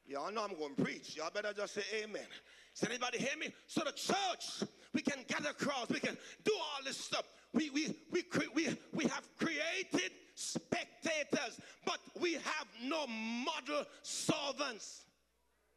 Y'all know I'm going to preach. Y'all better just say amen. Does anybody hear me? So the church, we can gather crowds. We can do all this stuff. We have created spectators, but we have no model servants.